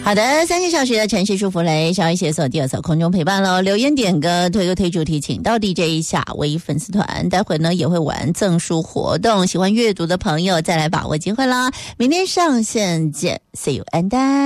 好的，3个小时的城市舒芙蕾，稍一携手第二首空中陪伴咯，留言点歌推歌推主题，请到 DJ 夏威粉丝团，待会呢也会玩赠书活动，喜欢阅读的朋友再来把握机会啦，明天上线见 ，See you and bye。